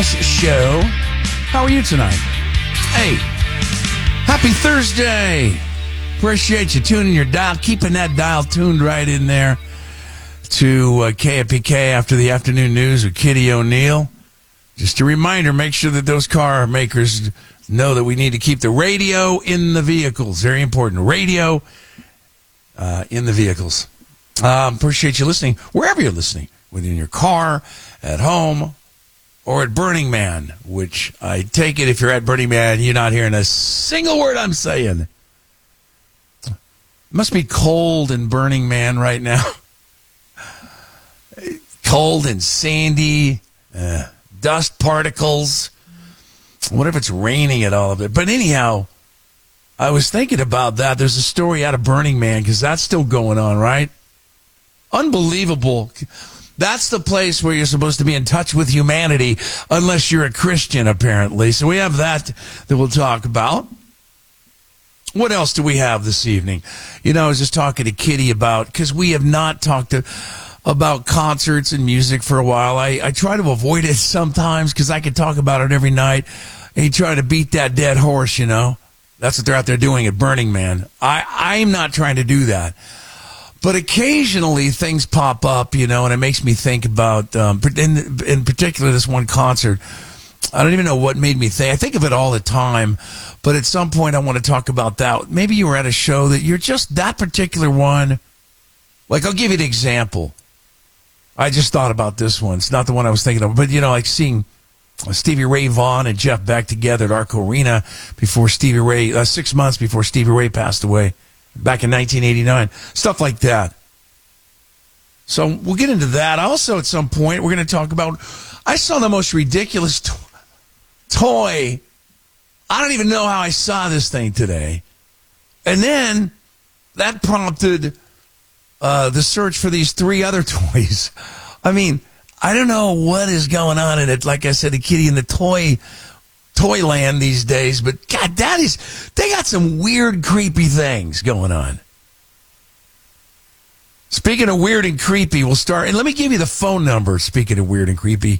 Cash Show. How are you tonight? Hey, happy Thursday. Appreciate you tuning your dial, keeping that dial tuned right in there to KFPK after the afternoon news with Kitty O'Neill. Just a reminder, make sure that those car makers know that we need to keep the radio in the vehicles. Very important. Radio in the vehicles. Appreciate you listening, wherever you're listening, whether in your car, at home, or at Burning Man, which I take it if you're at Burning Man, you're not hearing a single word I'm saying. It must be cold in Burning Man right now. Cold and sandy, dust particles. What if it's raining at all of it? But anyhow, I was thinking about that. There's a story out of Burning Man because that's still going on, right? Unbelievable. That's the place where you're supposed to be in touch with humanity unless you're a Christian, apparently. So we have that we'll talk about. What else do we have this evening? You know, I was just talking to Kitty about, because we have not talked about concerts and music for a while. I try to avoid it sometimes because I could talk about it every night and you try to beat that dead horse, you know. That's what they're out there doing at Burning Man. I'm not trying to do that. But occasionally things pop up, you know, and it makes me think about, in particular, this one concert. I don't even know what made me think. I think of it all the time, but at some point I want to talk about that. Maybe you were at a show that you're just that particular one. Like, I'll give you an example. I just thought about this one. It's not the one I was thinking of, but, you know, like seeing Stevie Ray Vaughan and Jeff Beck together at Arco Arena before 6 months before Stevie Ray passed away. Back in 1989. Stuff like that. So we'll get into that. Also, at some point, we're going to talk about... I saw the most ridiculous toy. I don't even know how I saw this thing today. And then that prompted the search for these 3 other toys. I mean, I don't know what is going on in it. Like I said, the Kitty in the Toyland these days, but God, they got some weird, creepy things going on. Speaking of weird and creepy, we'll start, and let me give you the phone number, speaking of weird and creepy.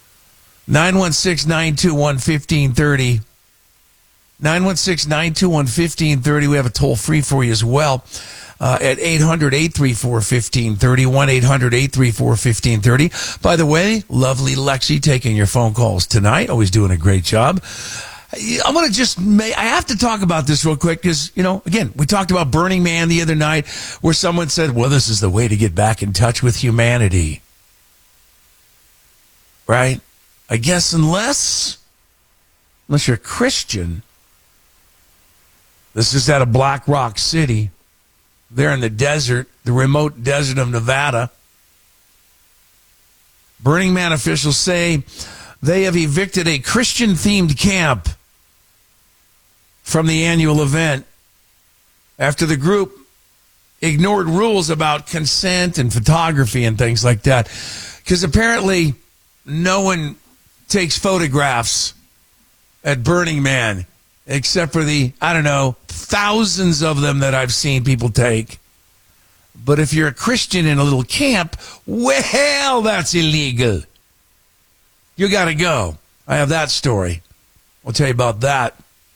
916-921-1530. 916-921-1530. We have a toll-free for you as well at 800-834-1530, 1-800-834-1530. By the way, lovely Lexi taking your phone calls tonight, always doing a great job. I'm going to I have to talk about this real quick because, you know, again, we talked about Burning Man the other night where someone said, well, this is the way to get back in touch with humanity. Right? I guess unless you're a Christian. This is out of Black Rock City. They're in the desert, the remote desert of Nevada. Burning Man officials say they have evicted a Christian-themed camp from the annual event after the group ignored rules about consent and photography and things like that. Because apparently no one takes photographs at Burning Man except for the, I don't know, thousands of them that I've seen people take. But if you're a Christian in a little camp, well, that's illegal. You got to go. I have that story. I'll tell you about that.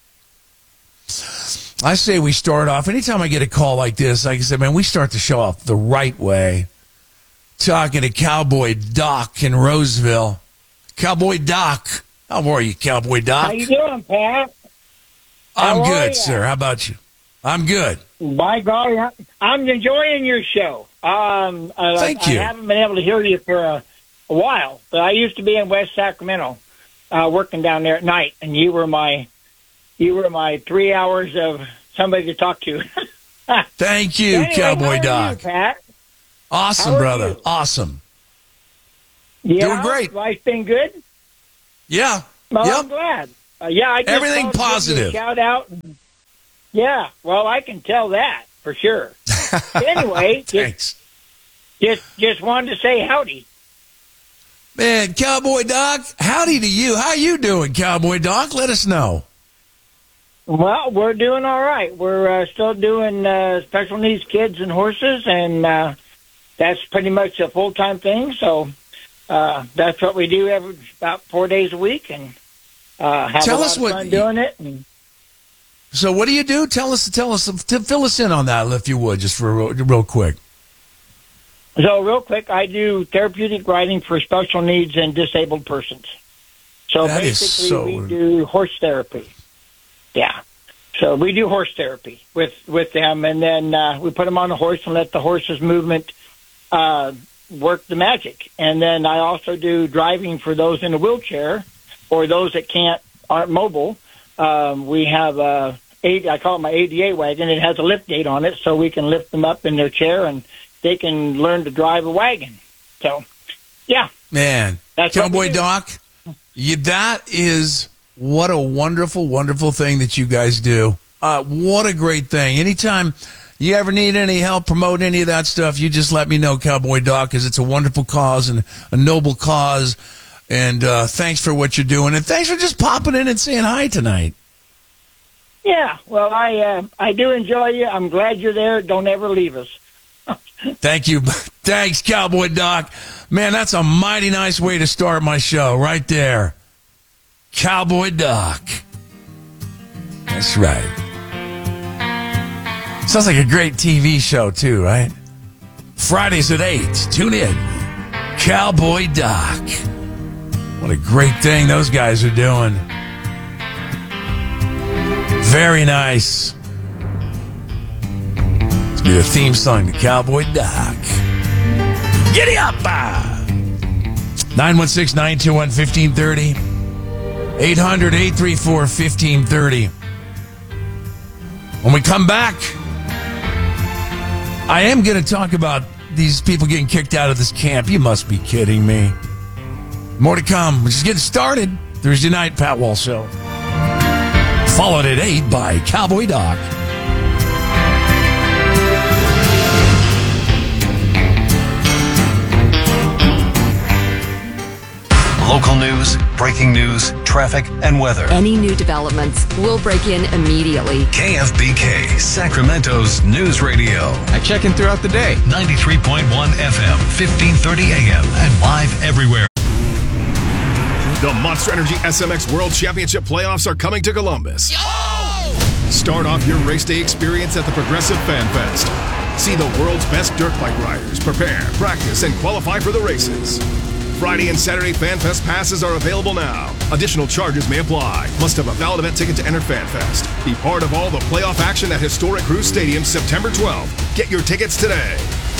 I say we start off, anytime I get a call like this, like I said, man, we start the show off the right way. Talking to Cowboy Doc in Roseville. Cowboy Doc. How are you, Cowboy Doc? How you doing, Pat? I'm good, sir. How about you? I'm good. By golly, I'm enjoying your show. Thank you. I haven't been able to hear you for a while, but I used to be in West Sacramento, working down there at night, and you were my 3 hours of somebody to talk to. Thank you, anyway, Cowboy how Doc. are you, Pat? Awesome, brother. You? Awesome. Yeah, doing great. Life's been good. Yeah. Well, yep. I'm glad. Yeah, I just everything positive. Shout out. Yeah, well, I can tell that for sure. Anyway, thanks. Just wanted to say howdy. Man, Cowboy Doc, howdy to you. How you doing, Cowboy Doc? Let us know. Well, we're doing all right. We're still doing special needs kids and horses, and that's pretty much a full-time thing. So that's what we do about 4 days a week, and have Tell a lot us of what fun doing it. And So what do you do? Tell us, fill us in on that, if you would, just for real quick. so real quick, I do therapeutic riding for special needs and disabled persons. So That is basically, so- we do horse therapy. Yeah. So we do horse therapy with them, and then we put them on the horse and let the horse's movement work the magic. And then I also do driving for those in a wheelchair or those that aren't mobile. We have I call it my ADA wagon. It has a lift gate on it, so we can lift them up in their chair and they can learn to drive a wagon. So, yeah. Man, That's what we Cowboy do. Doc, that is what a wonderful, wonderful thing that you guys do. What a great thing. Anytime you ever need any help promoting any of that stuff, you just let me know, Cowboy Doc, because it's a wonderful cause and a noble cause. And thanks for what you're doing. And thanks for just popping in and saying hi tonight. Yeah, well, I do enjoy you. I'm glad you're there. Don't ever leave us. Thank you. Thanks, Cowboy Doc. Man, that's a mighty nice way to start my show right there. Cowboy Doc. That's right. Sounds like a great TV show, too, right? Fridays at 8. Tune in. Cowboy Doc. What a great thing those guys are doing. Very nice. It's be the theme song to Cowboy Doc. Giddy up! 916-921-1530. 800-834-1530. When we come back, I am going to talk about these people getting kicked out of this camp. You must be kidding me. More to come. We're just getting started. Thursday night, Pat Wall Show. Followed at 8 by Cowboy Doc. Local news, breaking news, traffic, and weather. Any new developments, we'll break in immediately. KFBK, Sacramento's news radio. I check in throughout the day. 93.1 FM, 1530 AM, and live everywhere. The Monster Energy SMX World Championship playoffs are coming to Columbus. Start off your race day experience at the Progressive Fan Fest. See the world's best dirt bike riders prepare, practice, and qualify for the races. Friday and Saturday Fan Fest passes are available now. Additional charges may apply. Must have a valid event ticket to enter Fan Fest. Be part of all the playoff action at historic Cruise Stadium September 12th. Get your tickets today.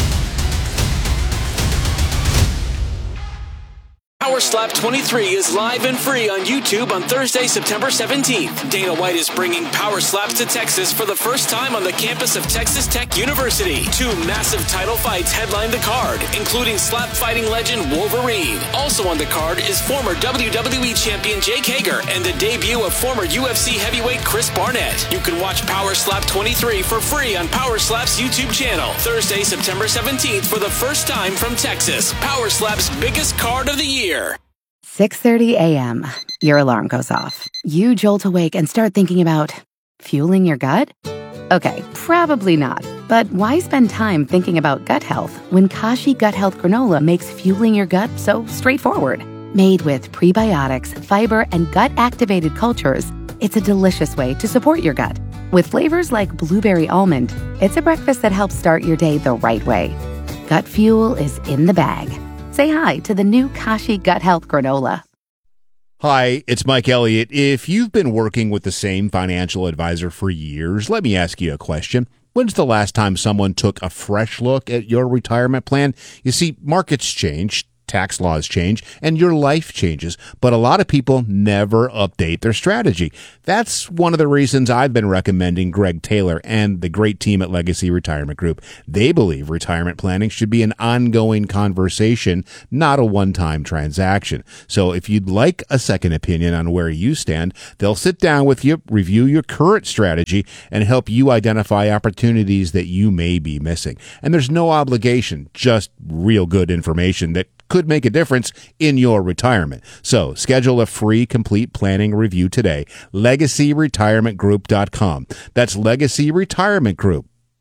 Power Slap 23 is live and free on YouTube on Thursday, September 17th. Dana White is bringing Power Slaps to Texas for the first time on the campus of Texas Tech University. 2 massive title fights headline the card, including slap fighting legend Wolverine. Also on the card is former WWE champion Jake Hager and the debut of former UFC heavyweight Chris Barnett. You can watch Power Slap 23 for free on Power Slap's YouTube channel. Thursday, September 17th for the first time from Texas. Power Slap's biggest card of the year. 6:30 a.m. Your alarm goes off. You jolt awake and start thinking about fueling your gut? Okay, probably not. But why spend time thinking about gut health when Kashi Gut Health Granola makes fueling your gut so straightforward? Made with prebiotics, fiber, and gut-activated cultures, it's a delicious way to support your gut. With flavors like blueberry almond, it's a breakfast that helps start your day the right way. Gut fuel is in the bag. Say hi to the new Kashi Gut Health Granola. Hi, it's Mike Elliott. If you've been working with the same financial advisor for years, let me ask you a question. When's the last time someone took a fresh look at your retirement plan? You see, markets change, tax laws change, and your life changes, but a lot of people never update their strategy. That's one of the reasons I've been recommending Greg Taylor and the great team at Legacy Retirement Group. They believe retirement planning should be an ongoing conversation, not a one-time transaction. So if you'd like a second opinion on where you stand, they'll sit down with you, review your current strategy, and help you identify opportunities that you may be missing. And there's no obligation, just real good information that could make a difference in your retirement. So schedule a free complete planning review today. LegacyRetirementGroup.com. That's Legacy Retirement Group.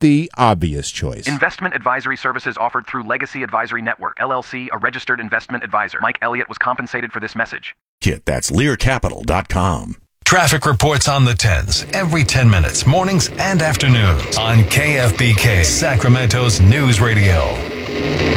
the obvious choice. Investment advisory services offered through Legacy Advisory Network, LLC, a registered investment advisor. Mike Elliott was compensated for this message. That's LearCapital.com. Traffic reports on the 10s every 10 minutes, mornings and afternoons on KFBK, Sacramento's news radio.